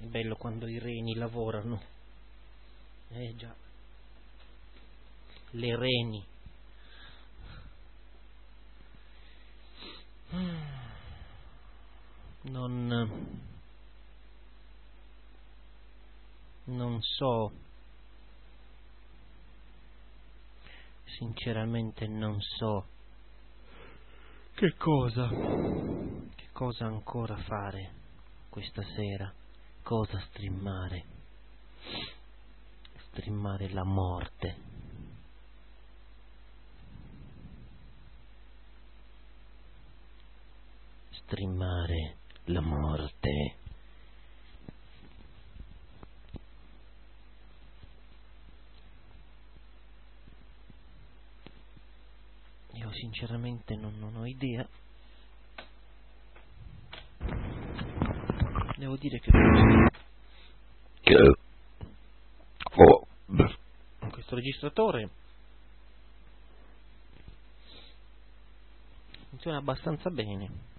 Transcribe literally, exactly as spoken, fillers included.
È bello quando i reni lavorano. Eh già. Le reni. Non... Non so. Sinceramente non so. Che cosa? Che cosa ancora fare questa sera? Cosa streamare? Streamare la morte. Streamare la morte. Io sinceramente non, non ho idea. Devo dire che oh. questo registratore funziona abbastanza bene.